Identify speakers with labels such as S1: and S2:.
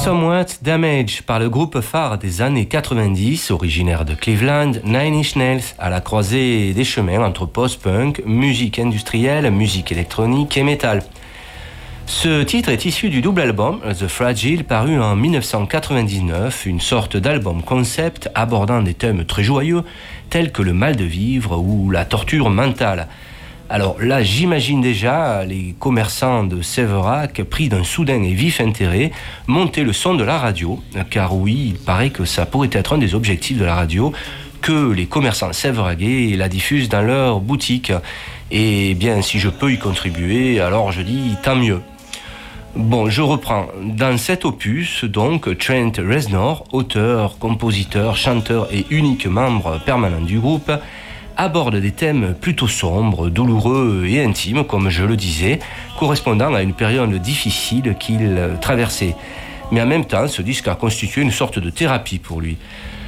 S1: Somewhat Damage par le groupe phare des années 90, originaire de Cleveland, Nine Inch Nails, à la croisée des chemins entre post-punk, musique industrielle, musique électronique et métal. Ce titre est issu du double album The Fragile, paru en 1999, une sorte d'album concept abordant des thèmes très joyeux tels que le mal de vivre ou la torture mentale. Alors là, j'imagine déjà les commerçants de Séverac, pris d'un soudain et vif intérêt, monter le son de la radio, car oui, il paraît que ça pourrait être un des objectifs de la radio, que les commerçants séveraguais la diffusent dans leur boutique. Et bien, si je peux y contribuer, alors je dis tant mieux. Bon, je reprends. Dans cet opus, donc, Trent Reznor, auteur, compositeur, chanteur et unique membre permanent du groupe, aborde des thèmes plutôt sombres, douloureux et intimes, comme je le disais, correspondant à une période difficile qu'il traversait. Mais en même temps, ce disque a constitué une sorte de thérapie pour lui.